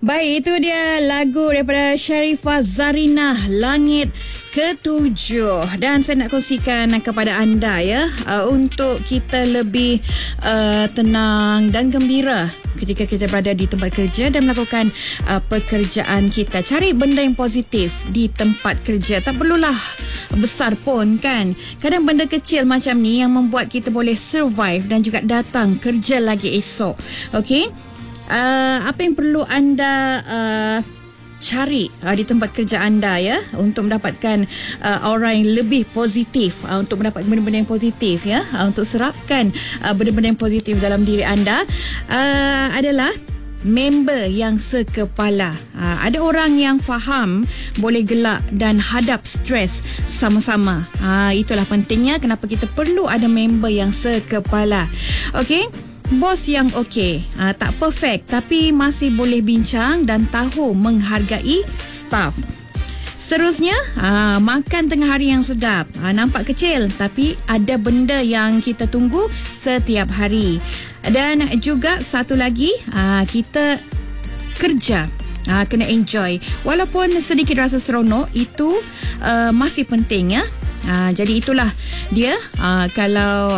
Baik, itu dia lagu daripada Sharifah Zarinah, Langit Ketujuh. Dan saya nak kongsikan kepada anda untuk kita lebih tenang dan gembira ketika kita berada di tempat kerja dan melakukan pekerjaan kita. Cari benda yang positif di tempat kerja. Tak perlulah besar pun kan. Kadang benda kecil macam ni yang membuat kita boleh survive dan juga datang kerja lagi esok. Okey? Apa yang perlu anda cari di tempat kerja anda untuk mendapatkan aura yang lebih positif, untuk mendapat benda-benda yang positif untuk serapkan benda-benda yang positif dalam diri anda adalah member yang sekepala. Ada orang yang faham boleh gelak dan hadap stres sama-sama. Itulah pentingnya kenapa kita perlu ada member yang sekepala. Okey? Bos yang okey, tak perfect tapi masih boleh bincang dan tahu menghargai staff. Seterusnya, makan tengah hari yang sedap. Nampak kecil tapi ada benda yang kita tunggu setiap hari. Dan juga satu lagi, kita kerja kena enjoy. Walaupun sedikit rasa seronok, itu masih penting ya. Jadi itulah dia. Kalau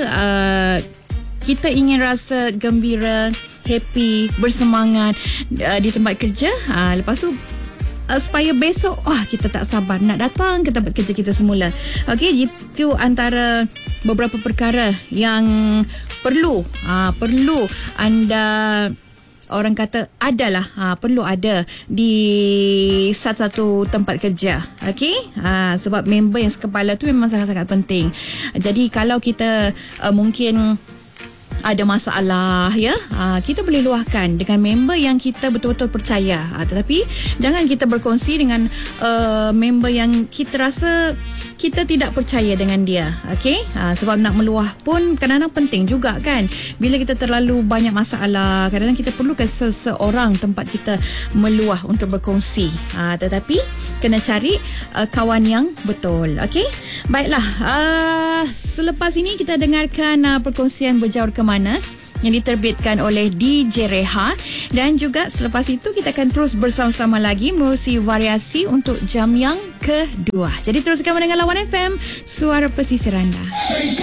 kita ingin rasa gembira, happy, bersemangat di tempat kerja, lepas tu supaya besok kita tak sabar nak datang ke tempat kerja kita semula. Okey, itu antara beberapa perkara yang perlu anda, orang kata perlu ada di satu-satu tempat kerja. Okey, sebab member yang sekepala tu memang sangat-sangat penting. Jadi kalau kita mungkin ada masalah kita boleh luahkan dengan member yang kita betul-betul percaya, tetapi jangan kita berkongsi dengan member yang kita rasa kita tidak percaya dengan dia. Okey, sebab nak meluah pun kadang-kadang penting juga kan. Bila kita terlalu banyak masalah, kadang-kadang kita perlukan seseorang tempat kita meluah untuk berkongsi, tetapi kena cari kawan yang betul. Okey, baiklah, selepas ini kita dengarkan perkongsian Berjauh ke Mana yang diterbitkan oleh DJ Reha, dan juga selepas itu kita akan terus bersama-sama lagi menerusi variasi untuk jam yang kedua. Jadi teruskan mendengar Lawan FM, suara pesisir anda.